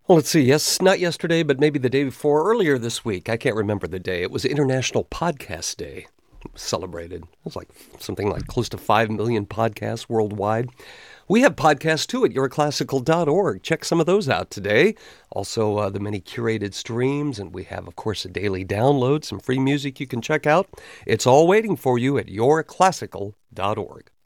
Well, let's see. Yes, not yesterday, but maybe the day before, earlier this week. I can't remember the day. It was International Podcast Day. Celebrated. It was like something like close to 5 million podcasts worldwide. We have podcasts too at yourclassical.org. Check some of those out today. Also, the many curated streams, and we have, of course, a daily download, some free music you can check out. It's all waiting for you at yourclassical.org.